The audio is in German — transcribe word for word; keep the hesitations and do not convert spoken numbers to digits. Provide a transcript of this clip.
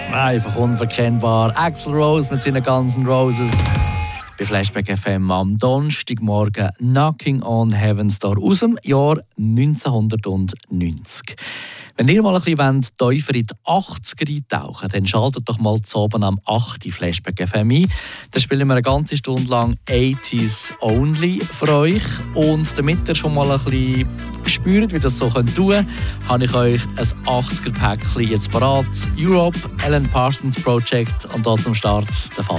Einfach unverkennbar. Axl Rose mit seinen ganzen Roses. Bei Flashback F M am Donnerstagmorgen Knocking on Heaven's Door aus dem Jahr neunzehnhundertneunzig. Wenn ihr mal ein bisschen tiefer in die achtziger eintauchen, dann schaltet doch mal zu oben am acht Flashback F M ein. Da spielen wir eine ganze Stunde lang achtziger Only für euch. Und damit ihr schon mal ein bisschen spürt, wie das so tun könnt, habe ich euch ein achtziger-Päckchen jetzt parat. Europe, Alan Parsons Project und da zum Start der Fall